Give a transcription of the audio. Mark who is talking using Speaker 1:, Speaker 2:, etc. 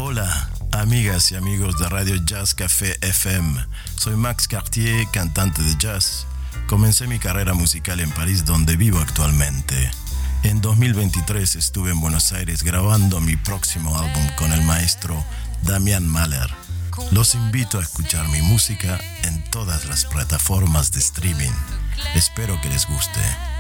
Speaker 1: Hola, amigas y amigos de Radio Jazz Café FM. Soy Max Cartier, cantante de jazz. Comencé mi carrera musical en París, donde vivo actualmente. En 2023 estuve en Buenos Aires grabando mi próximo álbum con el maestro Damian Mahler. Los invito a escuchar mi música en todas las plataformas de streaming. Espero que les guste.